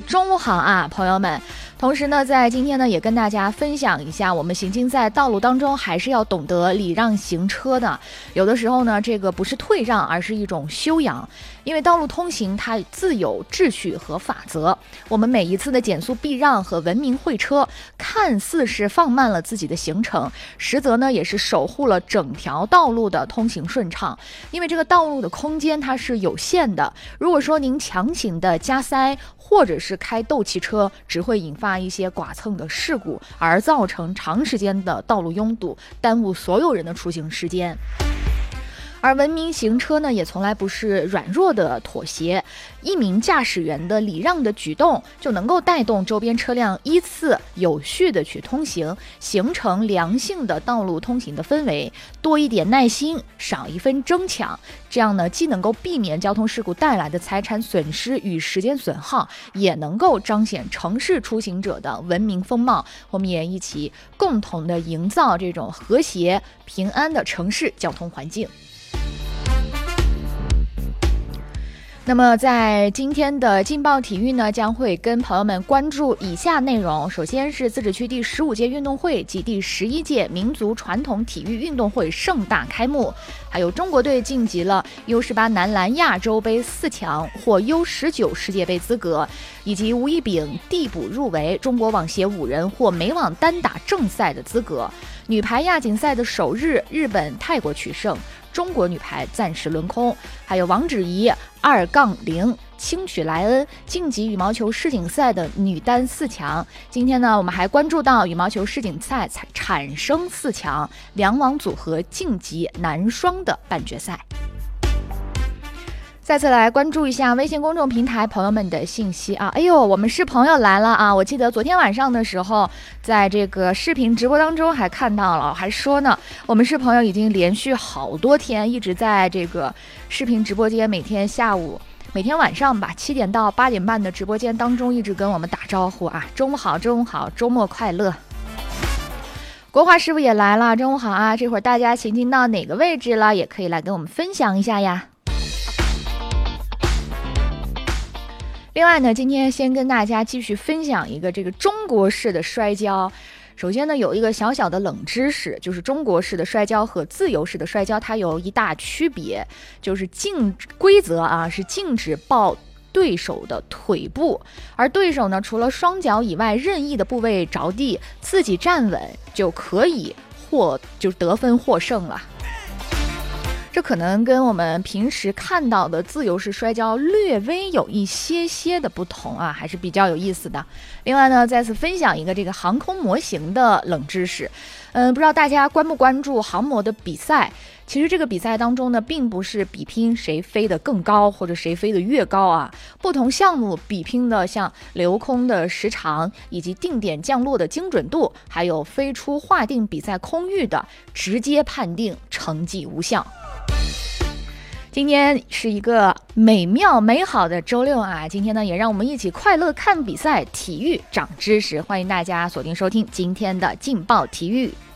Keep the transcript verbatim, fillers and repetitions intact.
中午好啊，朋友们。同时呢，在今天呢，也跟大家分享一下，我们行经在道路当中，还是要懂得礼让行车的。有的时候呢，这个不是退让，而是一种修养。因为道路通行它自有秩序和法则，我们每一次的减速避让和文明会车，看似是放慢了自己的行程，实则呢，也是守护了整条道路的通行顺畅。因为这个道路的空间它是有限的，如果说您强行的加塞，或者是开斗气车，只会引发一些剐蹭的事故，而造成长时间的道路拥堵，耽误所有人的出行时间。而文明行车呢，也从来不是软弱的妥协，一名驾驶员的礼让的举动，就能够带动周边车辆依次有序的去通行，形成良性的道路通行的氛围。多一点耐心，少一分争抢，这样呢，既能够避免交通事故带来的财产损失与时间损耗，也能够彰显城市出行者的文明风貌。我们也一起共同的营造这种和谐平安的城市交通环境。那么在今天的劲爆体育呢，将会跟朋友们关注以下内容。首先是自治区第十五届运动会及第十一届民族传统体育运动会盛大开幕，还有中国队晋级了 U 十八 男篮亚洲杯四强，获 U 十九 世界杯资格，以及吴一丙递补入围中国网协五人获美网单打正赛的资格。女排亚锦赛的首日，日本、泰国取胜，中国女排暂时轮空。还有王芷怡二杠零轻取莱恩晋级羽毛球世锦赛的女单四强。今天呢，我们还关注到羽毛球世锦赛产生四强，两网组合晋级男双的半决赛。再次来关注一下微信公众平台朋友们的信息啊！哎呦，我们是朋友来了啊！我记得昨天晚上的时候，在这个视频直播当中还看到了，还说呢，我们是朋友已经连续好多天一直在这个视频直播间，每天下午、每天晚上吧，七点到八点半的直播间当中一直跟我们打招呼啊！中午好，中午好，周末快乐！国华师傅也来了，中午好啊！这会儿大家行进到哪个位置了，也可以来跟我们分享一下呀。另外呢，今天先跟大家继续分享一个这个中国式的摔跤。首先呢，有一个小小的冷知识，就是中国式的摔跤和自由式的摔跤它有一大区别，就是禁规则啊是禁止抱对手的腿部，而对手呢除了双脚以外任意的部位着地，自己站稳就可以获就得分获胜了。这可能跟我们平时看到的自由式摔跤略微有一些些的不同啊，还是比较有意思的。另外呢，再次分享一个这个航空模型的冷知识。嗯，不知道大家关不关注航模的比赛？其实这个比赛当中呢，并不是比拼谁飞得更高或者谁飞得越高啊。不同项目比拼的像留空的时长，以及定点降落的精准度，还有飞出划定比赛空域的，直接判定成绩无效。今天是一个美妙美好的周六啊！今天呢，也让我们一起快乐看比赛，体育长知识。欢迎大家锁定收听今天的劲爆体育。